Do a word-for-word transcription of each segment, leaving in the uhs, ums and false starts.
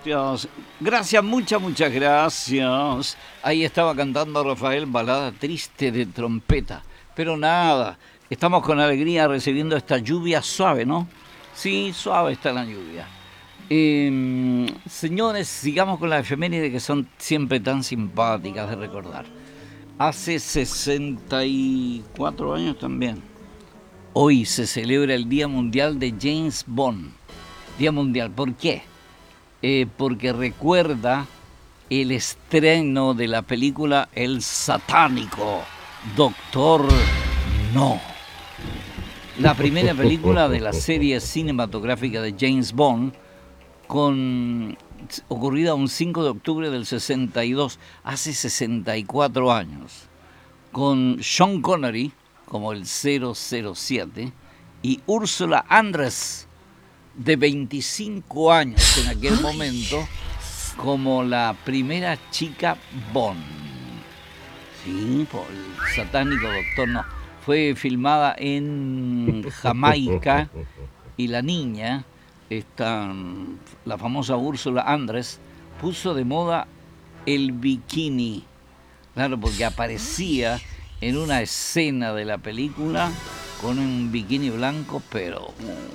Gracias, gracias, muchas, muchas gracias. Ahí estaba cantando Rafael, balada triste de trompeta. Pero nada, estamos con alegría recibiendo esta lluvia suave, ¿no? Sí, suave está la lluvia. Eh, señores, sigamos con las efemérides que son siempre tan simpáticas de recordar. Hace sesenta y cuatro años también. Hoy se celebra el Día Mundial de James Bond. Día Mundial, ¿por qué? Eh, porque recuerda el estreno de la película El Satánico, Doctor No. La primera película de la serie cinematográfica de James Bond, con, ocurrida un cinco de octubre del sesenta y dos, hace sesenta y cuatro años, con Sean Connery como el cero cero siete y Úrsula Andress, de veinticinco años en aquel momento, como la primera chica Bond. Sí, por el satánico Doctor No. Fue filmada en Jamaica y la niña, esta, la famosa Úrsula Andress, puso de moda el bikini. Claro, porque aparecía en una escena de la película con un bikini blanco, pero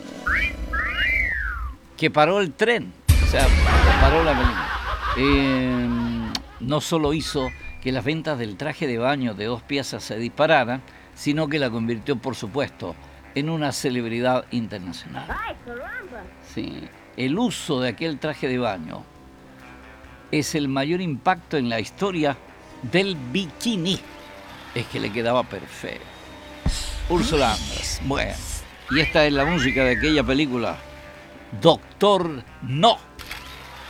que paró el tren, o sea, paró la película. Eh, no solo hizo que las ventas del traje de baño de dos piezas se dispararan, sino que la convirtió, por supuesto, en una celebridad internacional. ¡Ay, caramba! Sí, el uso de aquel traje de baño es el mayor impacto en la historia del bikini. Es que le quedaba perfecto. Úrsula Andress. Bueno, y esta es la música de aquella película, Doctor No.